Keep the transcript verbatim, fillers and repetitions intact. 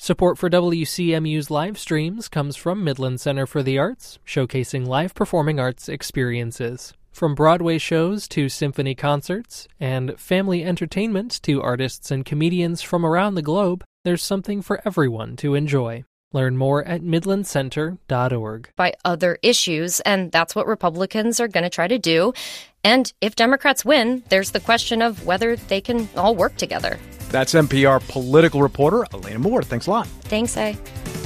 Support for W C M U's live streams comes from Midland Center for the Arts, showcasing live performing arts experiences. From Broadway shows to symphony concerts, and family entertainment to artists and comedians from around the globe, there's something for everyone to enjoy. Learn more at midland center dot org. By other issues, and that's what Republicans are going to try to do. And if Democrats win, there's the question of whether they can all work together. That's N P R political reporter Elena Moore. Thanks a lot. Thanks, A.